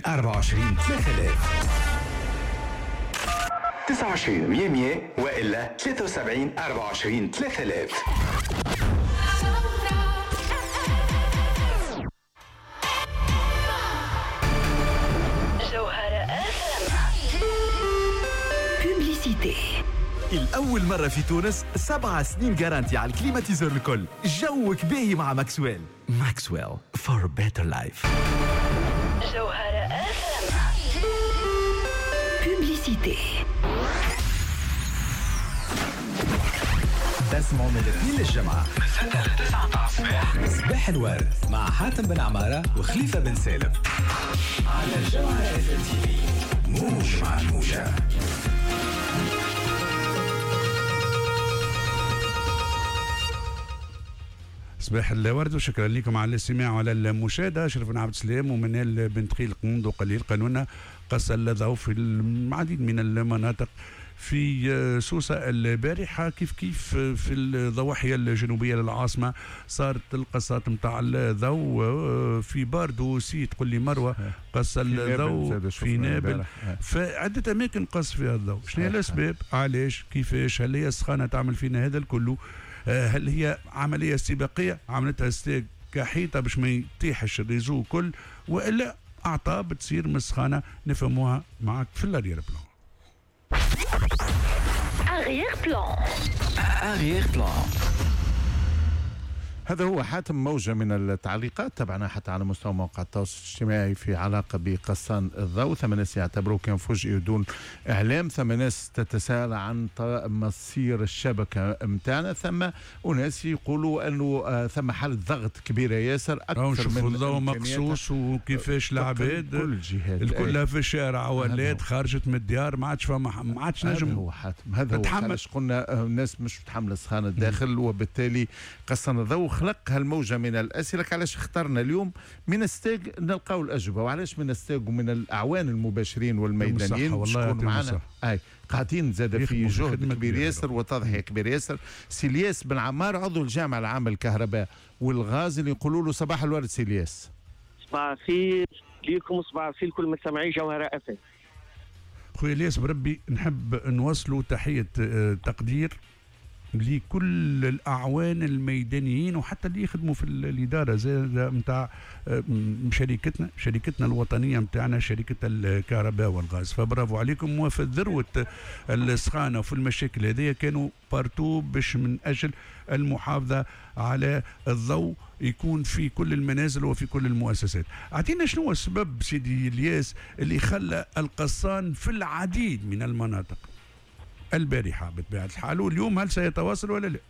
24 3000 29 100 وإلا 73 24 3000. الأول مرة في تونس 7 سنين جارانتي على الكليماتيزور الكل. جوك باهي مع ماكسويل. ماكسويل for better life. جوهرة FM. بوبليسيتي. تسمعوا من الاثنين للجمعة من 6 ل 9 الصباح صباح الورد مع حاتم بن عمارة وخليفة بن سالم على جوهرة FM. موج مع الموجة. صباح الورد وشكرا لكم على الاستماع وعلى المشاهده. اشرف بن عبد السلام ومنال بن تقيل قنود وقليل قانونا قص اللذو في العديد من المناطق في سوسة البارحة. كيف في الضواحي الجنوبية للعاصمة صارت القصات متاع الضوء في باردو سي تقول لي مروة قص الضوء في نابل فعدة أماكن قص فيها الضوء. شنو هي الأسباب؟ علاش؟ كيفاش؟ هل هي السخانة تعمل فينا هذا الكله؟ هل هي عملية استباقية عملتها ستيك كحيطة باش ما يطيحش الريزو كل، وإلا أعطاب بتصير من السخانة؟ نفهموها معك في الأريير بلان. أغير بلان. هذا هو حاتم موجة من التعليقات تبعنا حتى على مستوى مواقع التواصل الاجتماعي في علاقة بقصان الضوء. ثم ناس يعتبروه كان فجئي بدون إعلام، ثم ناس تتساءل عن مصير الشبكة متاعنا، ثم أناس يقولوا أنه ثم حالة ضغط كبيرة ياسر أكثر من الضوء مقصوص وكيفاش العباد كل الجهات كلها في الشارع ولات خرجت من الديار ما عادش نجم. هذا هو حاتم، هذا هو قلنا الناس مش متحملة سخانة الداخل وبالتالي قصان الضوء خلق هالموجة من الأسئلة. علاش اخترنا اليوم من الستيج نلقاو الأجوبة، وعلاش من الستيج ومن الأعوان المباشرين والميدانيين شكون معنا قاعدين زاد في جهد كبير ياسر وتضحية كبير ياسر. سيلياس بن عمار عضو الجامعة العامة للكهرباء والغاز اللي يقولوا له صباح الورد سيلياس. صباح الخير ليكم وصباح الخير كل مستمعي جوهرة FM. خويا الياس بربي نحب نوصلوا تحية تقدير لكل الأعوان الميدانيين وحتى اللي يخدموا في الإدارة زي متاع شركتنا الوطنية متاعنا شركة الكهرباء والغاز. فبرافو عليكم. وفي ذروة السخانة وفي المشاكل هذه كانوا بارتو باش من أجل المحافظة على الضوء يكون في كل المنازل وفي كل المؤسسات. أعطينا شنو السبب سيدي الياس اللي خلى القصان في العديد من المناطق البارحة بطبيعة الحال، واليوم هل سيتواصل ولا لا؟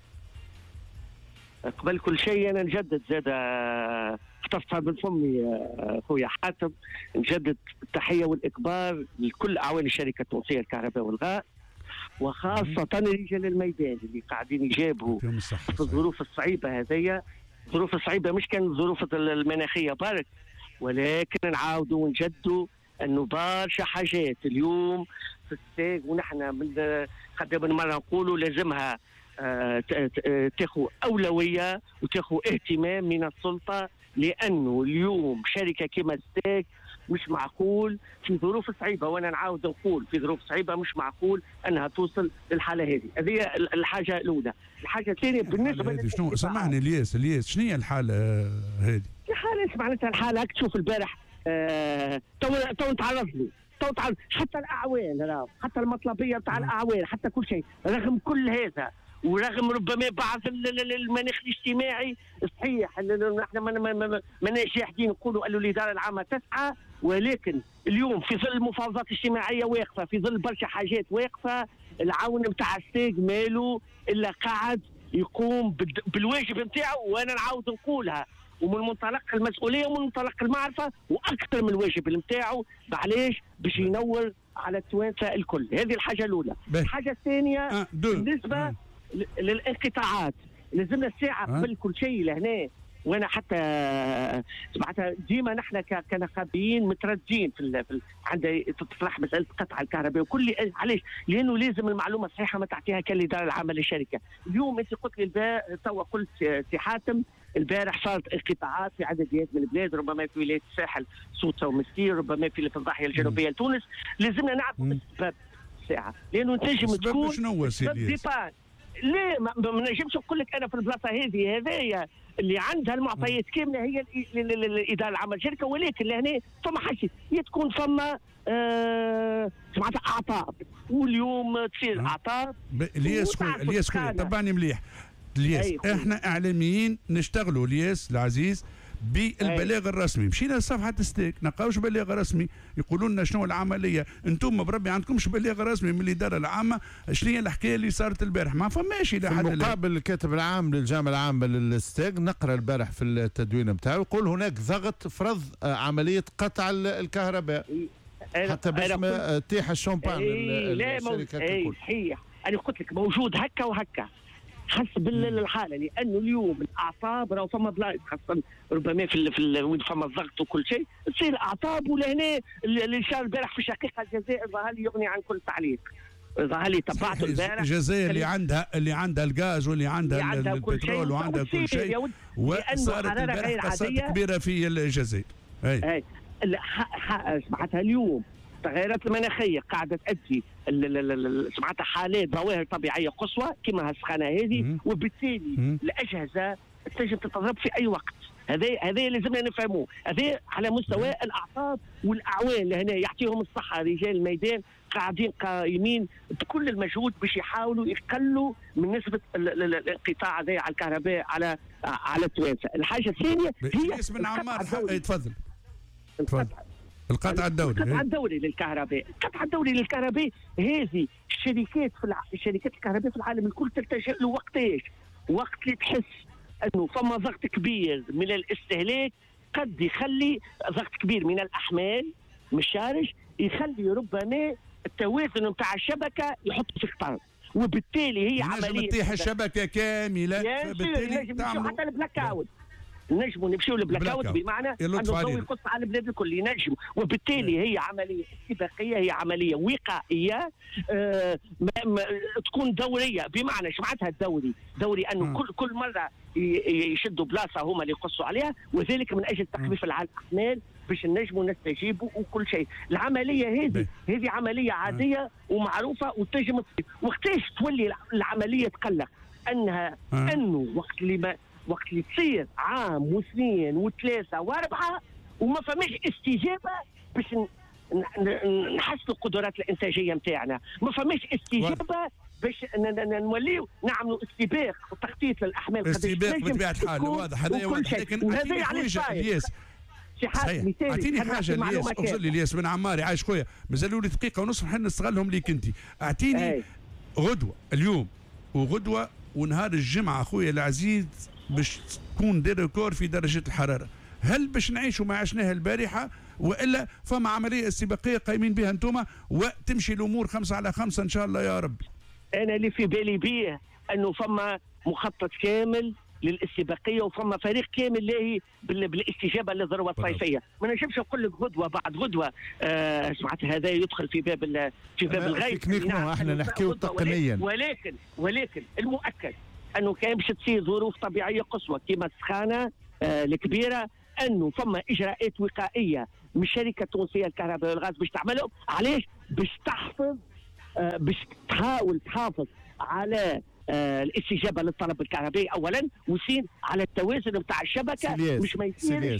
قبل كل شيء أنا نجدد زاد اختصها من فمي خويا حاتم، نجدد التحية والإكبار لكل أعوان الشركة التونسية الكهرباء والغاز، وخاصة رجال الميدان اللي قاعدين يجابهوا في الظروف الصعيبة هذيا. الظروف الصعيبة مش كان الظروف المناخية بارك، ولكن نعاودوا ونجدوا أنه برشا حاجات اليوم في الستيج ونحن من قد من مرة نقولوا لازمها تاخذ أولوية وتاخذ اهتمام من السلطة، لأنه اليوم شركة كما الستيج مش معقول في ظروف صعيبة، وأنا نعاود نقول في ظروف صعيبة مش معقول أنها توصل للحالة هذه الحاجة الأولى. الحاجة الثانية بالنسبة شنو سمعني الياس شنو هي الحالة هذه؟ الحالة معناتها الحالة تشوف البارح تو نتعرض له حتى الأعوان حتى المطلبية بتاع الأعوان حتى كل شيء. رغم كل هذا ورغم ربما بعض المناخ الاجتماعي صحيح نحن ما جاحدين نقولوا قالوا الإدارة العامة تسعى، ولكن اليوم في ظل المفاوضات الاجتماعية واقفة، في ظل برشا حاجات واقفة، العون بتاع الستيج ماله إلا قاعد يقوم بالواجب نتاعه. وأنا نعاود نقولها ومن منطلق المسؤولية ومن منطلق المعرفة وأكثر من الواجب نتاعه. معليش باش ينور على التوانسة الكل. هذه الحاجة الأولى. الحاجة الثانية بالنسبة للانقطاعات لازمنا الساعة قبل كل شيء لهنا. وانا حتى معناتها ديما نحن كنقابيين متردين في عند تطرح مساله قطع الكهرباء وكل. علاش؟ لانه لازم المعلومه الصحيحه ما تعطيها كالاداره العامه للشركه. اليوم انت قلت لي توا قلت سي حاتم البارح صارت انقطاعات في عدديات من البلاد، ربما في ولايه الساحل سوسه ومسير، ربما في الضاحيه الجنوبيه لتونس. لازمنا نعرفوا السبب الساعه، لانه تنجم تكون شنو هو سيدي؟ ليه ما نجمش نقول لك انا في البلاصه هذه اللي عندها المعطيات كامله هي الاداره العامه للشركه، ولكن لهنا فما حاجه تكون فما سمعت اعطاب، واليوم تصير اعطاب. الياس تبعني مليح. الياس احنا اعلاميين نشتغلوا الياس العزيز بالبلاغ الرسمي، مشينا لصفحه ستيك نلقاوش بلاغ رسمي يقولوا لنا شنو العمليه، انتم بربي عندكمش بلاغ رسمي من الاداره العامه شنو هي الحكايه اللي صارت البارح، ما فماش الى حد الان. مقابل الكاتب العام للجامعه العامه للستيك نقرا البارح في التدوين نتاعو يقول هناك ضغط فرض عمليه قطع الكهرباء حتى باش ما تيح الشومبان للشركات الكل. صحيح، انا قلت لك موجود هكا وهكا حسب الحاله، لانه اليوم الاعصاب راه فما بلايص خاصه ربما في وين فما الضغط وكل شيء تصير اعصاب. ولهنا اللي صار البارح في الشقيقه الجزائر ظهر لي يغني عن كل تعليق. ظهر لي تبعته البارح الجزائر اللي عندها الغاز واللي عندها البترول وعندها كل شيء، وصارت البارح قصات كبيره في الجزائر. اي سمعتها اليوم التغيرات المناخيه قاعده تؤدي سمعتها حالات ظواهر طبيعيه قصوى كما السخانه هذه، وبالتالي الاجهزه تنجم تتضرب في اي وقت. هذا لازمنا نفهموه، هذا على مستوى الاعصاب والاعوان لهنا يعطيهم الصحه. رجال الميدان قاعدين قائمين بكل المجهود باش يحاولوا يقلوا من نسبه الانقطاع هذا على الكهرباء على التوانسه. الحاجه الثانيه هي اسم عمار تفضل. القطع الدوري للكهرباء. القطع الدوري للكهرباء هذه الشركات الكهرباء في العالم الكل تلتجئ له وقت اللي تحس انه فما ضغط كبير من الاستهلاك، قد يخلي ضغط كبير من الاحمال من الشارج يخلي ربما التوازن نتاع الشبكه يحط في خطر، وبالتالي هي عمليه تطيح الشبكه كامله. بالتالي تعمل حتى البلاك اوت. نجموا نمشيو للبلاك اوت بمعنى انه الضوء يقص على البلاد الكل ينجم، وبالتالي هي عمليه استباقيه، هي عمليه وقائيه تكون دوريه. بمعنى شمعتها دوري انه كل مره يشدوا بلاصه هما اللي يقصوا عليها، وذلك من اجل تخفيف الاحمال باش نجموا نستجيبوا وكل شيء. العمليه هذه عمليه عاديه ومعروفه وتنجم. وقتاش تولي العمليه تقلق انه وقت اللي تصير عام واثنين وثلاثه واربعه وما فماش استجابه باش نحسنوا القدرات الانتاجيه نتاعنا، ما فماش استجابه باش نوليو نعملوا استباق وتخطيط للاحمال. استباق بطبيعه الحال واضح، هذا واضح، لكن هذا على الياس. اعطيني حاجه الياس، اوصل لي الياس بن عماري عايش خويا، مازالوا لي دقيقه ونص نحن نستغلهم ليك انت. اعطيني غدوه اليوم وغدوه ونهار الجمعه خويا العزيز باش تكون دي ريكور في درجه الحراره. هل باش نعيشوا ما عشناه البارحه والا فما عمليه استباقيه قايمين بها انتم وتمشي الامور 5/5 ان شاء الله يا رب؟ انا اللي في بالي بيه انه فما مخطط كامل للاستباقيه وفما فريق كامل لاهي بالاستجابه للذروه الصيفيه. ما نجمش نقول لك غدوه بعد غدوه سمعت هذا يدخل في باب الغيب. نعم احنا نحكيو تقنيا، ولكن المؤكد انه كان باش تصير ظروف طبيعيه قصوى كما السخانه الكبيره، انه فما اجراءات وقائيه من الشركه التونسيه الكهرباء والغاز باش تعملهم. علاش؟ باش تحفظ باش تحاول تحافظ على الاستجابه للطلب الكهربائي اولا، وثانيا على التوازن نتاع الشبكه مش ما يصيرش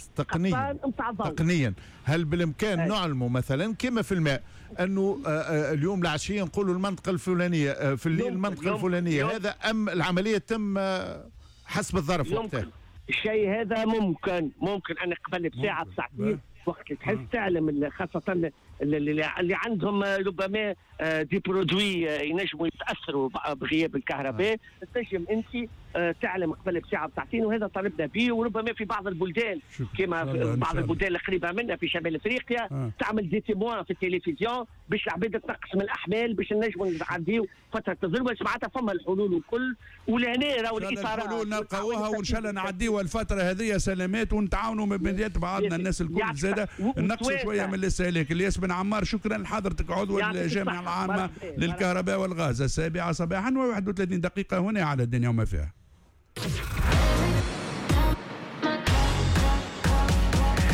تقنيا. هل بالامكان نعلموا مثلا كما في الماء انه اليوم العشيه نقولوا المنطقه الفلانيه في الليل المنطقه الفلانيه، هذا ام العمليه تم حسب الظرف وقتها؟ الشيء هذا ممكن ان قبل بساعه بساعتين وقت تحس تعلم خاصه اللي عندهم ربما دي برودوي ينجموا يتاثروا بغياب الكهرباء، تنجم انت تعلم قبل بساعه بساعتين، وهذا طالبنا به. وربما في بعض البلدان كما بعض البلدان القريبه منا في شمال افريقيا تعمل دي تيموان في التلفزيون باش العباد تنقص من الاحمال باش نجموا نعديو فتره الذروه. سمعتها فما الحلول الكل، ولهنا راهو الاثارات الحلول نلقاوها وان شاء الله نعديوها الفتره هذه سلامات ونتعاونوا من بدايات بعضنا الناس الكل زاده نقصوا شويه من الاستهلاك. الياس بن عمار شكرا لحضرتك عضو الجامعه العامه للكهرباء والغاز. 7 صباحا و31 دقيقه هنا على الدنيا وما فيها.